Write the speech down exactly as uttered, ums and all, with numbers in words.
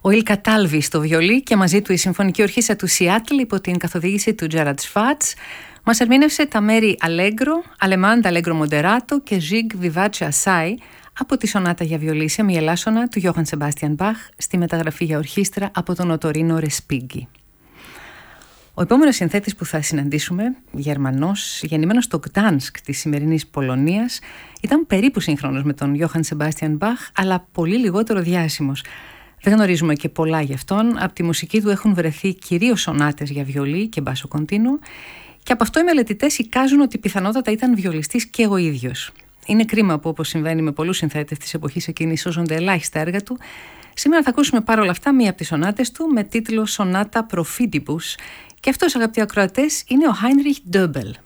Ο Ιλ Καταλβι στο βιολί και μαζί του η Συμφωνική Ορχήστρα του Σιάτλ υπό την καθοδήγηση του Τζέραντ Σφάτς μας ερμήνευσε τα μέρη Αλέγκρο, Αλεμάντα Αλέγκρο Μοντεράτο και Ζιγκ Βιβάτσε Ασάι από τη σονάτα για βιολί σε μιελάσονα του Γιώχαν Σεμπάστιαν Μπαχ στη μεταγραφή για ορχήστρα από τον Οτορίνο Ρεσπίγκι. Ο επόμενος συνθέτης που θα συναντήσουμε, Γερμανός, γεννημένος στο Γκτάνσκ της σημερινής Πολωνίας, ήταν περίπου σύγχρονος με τον Γιώχαν Σεμπάστιαν Μπαχ, αλλά πολύ λιγότερο διάσημος. Δεν γνωρίζουμε και πολλά γι' αυτόν. Από τη μουσική του έχουν βρεθεί κυρίως σονάτες για βιολί και μπάσο κοντίνου, και από αυτό οι μελετητές εικάζουν ότι πιθανότατα ήταν βιολιστής και ο ίδιος. Είναι κρίμα που, όπως συμβαίνει με πολλούς συνθέτες της εποχής εκείνης, σώζονται ελάχιστα έργα του. Σήμερα θα ακούσουμε παρόλα αυτά μία από τις σονάτες του με τίτλο «Sonata Profidibus», και αυτός, αγαπητοί ακροατές, είναι ο Heinrich Döbel.